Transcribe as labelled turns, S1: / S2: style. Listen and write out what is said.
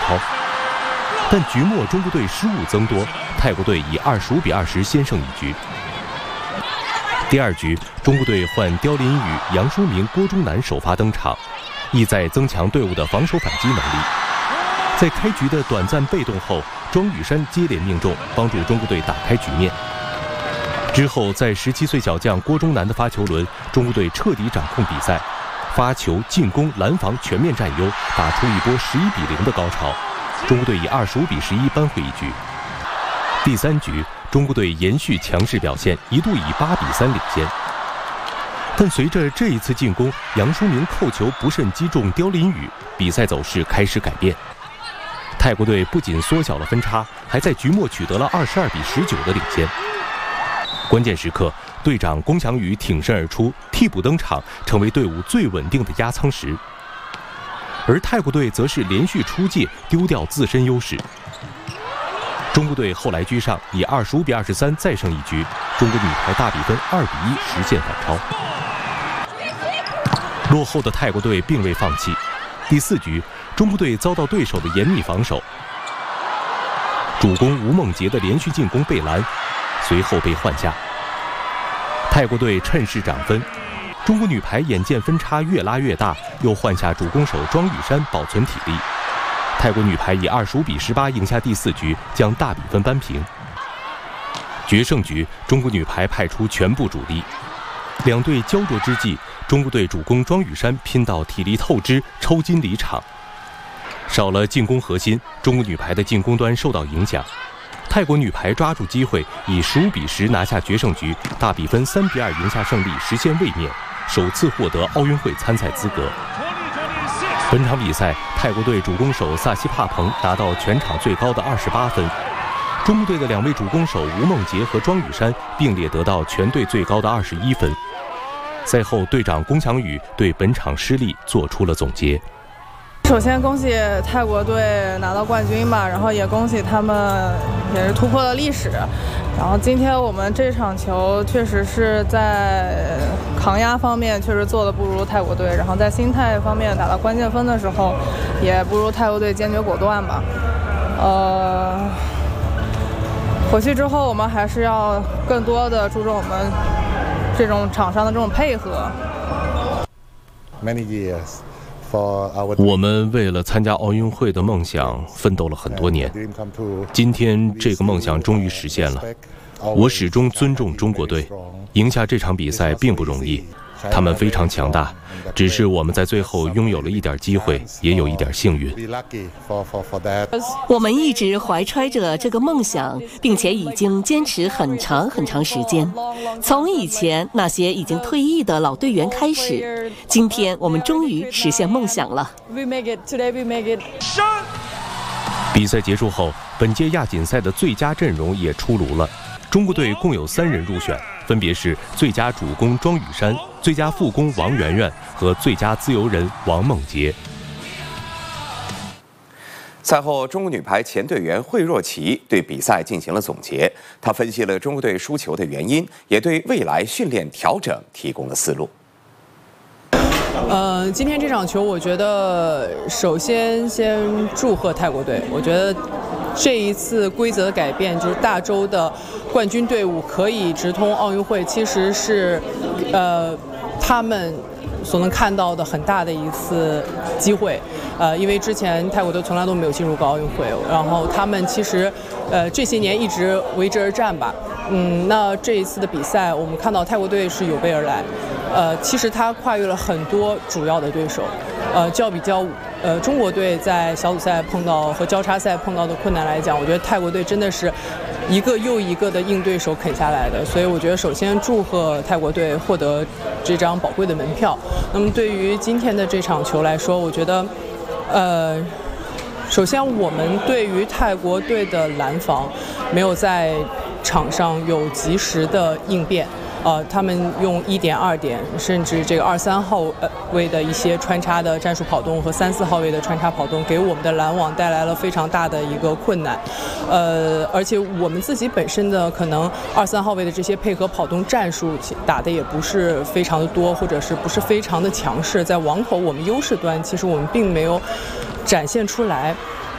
S1: 超。但局末中国队失误增多，泰国队以25-20先胜一局。第二局，中国队换刁林宇、杨书明、郭忠南首发登场，意在增强队伍的防守反击能力。在开局的短暂被动后，庄宇珊接连命中，帮助中国队打开局面。之后，在17岁小将郭忠南的发球轮，中国队彻底掌控比赛，发球、进攻、拦防全面占优，打出一波11-0的高潮。中国队以25-11扳回一局。第三局，中国队延续强势表现，一度以8-3领先。但随着这一次进攻，杨书明扣球不慎击中刁林宇，比赛走势开始改变。泰国队不仅缩小了分差，还在局末取得了22-19的领先。关键时刻，队长龚翔宇挺身而出，替补登场，成为队伍最稳定的压舱石。而泰国队则是连续出界，丢掉自身优势。中国队后来居上，以25-23再胜一局，中国女排大比分2-1实现反超。落后的泰国队并未放弃，第四局，中国队遭到对手的严密防守，主攻吴梦洁的连续进攻被拦，随后被换下。泰国队趁势涨分，中国女排眼见分差越拉越大，又换下主攻手庄宇珊保存体力。泰国女排以25-18赢下第四局，将大比分扳平。决胜局，中国女排派出全部主力，两队焦灼之际，中国队主攻庄宇珊拼到体力透支，抽筋离场。少了进攻核心，中国女排的进攻端受到影响。泰国女排抓住机会，以15-10拿下决胜局，大比分3-2赢下胜利，实现卫冕，首次获得奥运会参赛资格。本场比赛，泰国队主攻手萨希帕彭拿到全场最高的28分，中国队的两位主攻手吴梦洁和庄宇珊并列得到全队最高的21分。赛后，队长龚翔宇对本场失利做出了总结。
S2: 首先恭喜泰国队拿到冠军吧，然后也恭喜他们也是突破了历史。然后今天我们这场球确实是在抗压方面确实做的不如泰国队，然后在心态方面打到关键分的时候也不如泰国队坚决果断吧。回去之后我们还是要更多的注重我们这种场上的这种配合。
S3: Many years.
S1: 我们为了参加奥运会的梦想奋斗了很多年，今天这个梦想终于实现了。我始终尊重中国队，赢下这场比赛并不容易，他们非常强大，只是我们在最后拥有了一点机会，也有一点幸运。
S4: 我们一直怀揣着这个梦想，并且已经坚持很长很长时间，从以前那些已经退役的老队员开始，今天我们终于实现梦想了。
S1: 比赛结束后，本届亚锦赛的最佳阵容也出炉了，中国队共有3人入选，分别是最佳主攻庄宇珊、最佳副攻王媛媛和最佳自由人王梦洁。
S5: 赛后，中国女排前队员惠若琪对比赛进行了总结，她分析了中国队输球的原因，也对未来训练调整提供了思路。
S6: 今天这场球，我觉得首先祝贺泰国队。我觉得这一次规则的改变，就是大洲的冠军队伍可以直通奥运会，其实是他们所能看到的很大的一次机会。因为之前泰国队从来都没有进入过奥运会，然后他们其实这些年一直为之而战吧。那这一次的比赛，我们看到泰国队是有备而来。其实他跨越了很多主要的对手，比较中国队在小组赛碰到和交叉赛碰到的困难来讲，我觉得泰国队真的是一个又一个的硬对手啃下来的，所以我觉得首先祝贺泰国队获得这张宝贵的门票。那么对于今天的这场球来说，我觉得首先我们对于泰国队的拦防没有在场上有及时的应变。他们用1点、2点，甚至这个2、3号位的一些穿插的战术跑动和3、4号位的穿插跑动，给我们的拦网带来了非常大的一个困难。而且我们自己本身的可能2、3号位的这些配合跑动战术打的也不是非常的多，或者是不是非常的强势，在网口我们优势端其实我们并没有展现出来。